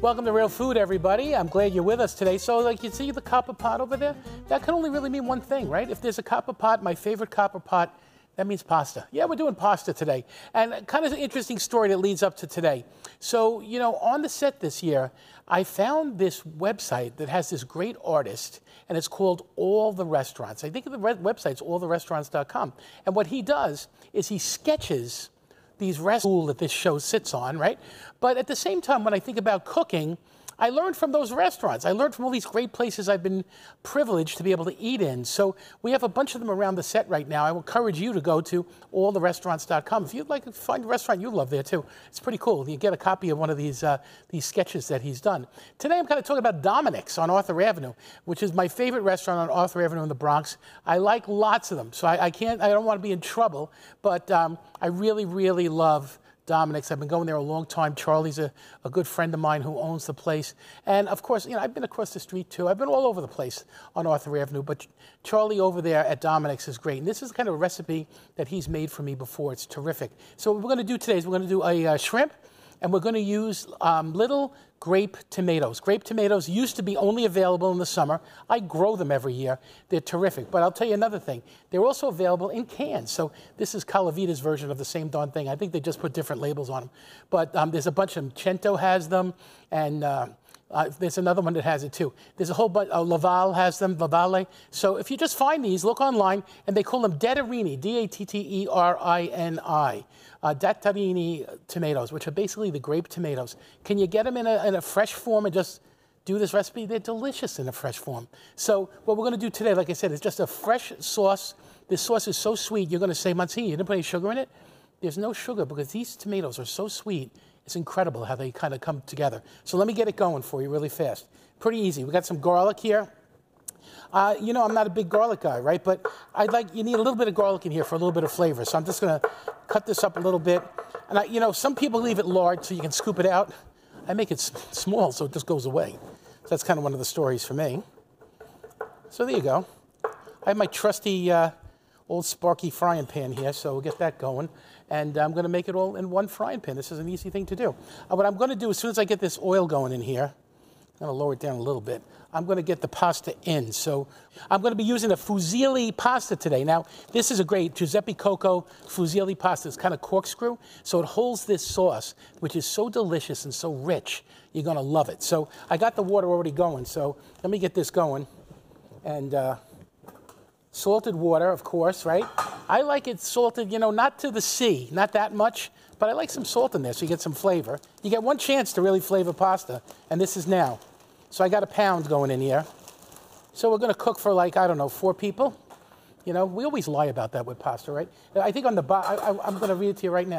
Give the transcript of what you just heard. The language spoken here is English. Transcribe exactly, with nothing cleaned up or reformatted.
Welcome to Real Food, everybody. I'm glad you're with us today. So, like, you see the copper pot over there? That can only really mean one thing, right? If there's a copper pot, my favorite copper pot, that means pasta. Yeah, we're doing pasta today. And kind of an interesting story that leads up to today. So, you know, on the set this year, I found this website that has this great artist, and it's called All the Restaurants. I think the website's all the restaurants dot com. And what he does is he sketches these restaurants that this show sits on, right? But at the same time, when I think about cooking, I learned from those restaurants. I learned from all these great places I've been privileged to be able to eat in. So we have a bunch of them around the set right now. I will encourage you to go to all the restaurants dot com. If you'd like to find a restaurant you love there too, it's pretty cool. You get a copy of one of these uh, these sketches that he's done. Today I'm kind of talking about Dominic's on Arthur Avenue, which is my favorite restaurant on Arthur Avenue in the Bronx. I like lots of them, so I, I can't, I don't want to be in trouble, but um, I really, really love Dominic's. I've been going there a long time. Charlie's a, a good friend of mine who owns the place. And of course, you know, I've been across the street too. I've been all over the place on Arthur Avenue, but Charlie over there at Dominic's is great. And this is kind of a recipe that he's made for me before. It's terrific. So what we're going to do today is we're going to do a uh, shrimp, and we're going to use um, little grape tomatoes. Grape tomatoes used to be only available in the summer. I grow them every year. They're terrific. But I'll tell you another thing. They're also available in cans. So this is Calavita's version of the same darn thing. I think they just put different labels on them. But um, there's a bunch of them. Cento has them, and uh, uh, there's another one that has it too. There's a whole bunch. Uh, Laval has them, Lavale. So if you just find these, look online, and they call them Dattarini, D A T T E R I N I. Uh, Dattarini tomatoes, which are basically the grape tomatoes. Can you get them in a, in a fresh form and just do this recipe? They're delicious in a fresh form. So what we're going to do today, like I said, is just a fresh sauce. This sauce is so sweet, you're going to say, Monsignor, you didn't put any sugar in it? There's no sugar because these tomatoes are so sweet. It's incredible how they kind of come together. So let me get it going for you really fast. Pretty easy. We got some garlic here. Uh, you know, I'm not a big garlic guy, right? But I'd like, you need a little bit of garlic in here for a little bit of flavor. So I'm just going to cut this up a little bit. And, I, you know, some people leave it large so you can scoop it out. I make it small so it just goes away. So that's kind of one of the stories for me. So there you go. I have my trusty uh, old Sparky frying pan here, so we'll get that going. And I'm going to make it all in one frying pan. This is an easy thing to do. Uh, what I'm going to do, as soon as I get this oil going in here, I'm going to lower it down a little bit. I'm going to get the pasta in. So I'm going to be using a fusilli pasta today. Now, this is a great Giuseppe Coco fusilli pasta. It's kind of corkscrew. So it holds this sauce, which is so delicious and so rich. You're going to love it. So I got the water already going. So let me get this going. And uh, salted water, of course, right? I like it salted, you know, not to the sea, not that much. But I like some salt in there so you get some flavor. You get one chance to really flavor pasta, and this is now. So I got a pound going in here. So we're going to cook for like, I don't know, four people. You know, we always lie about that with pasta, right? I think on the bottom, I'm going to read it to you right now.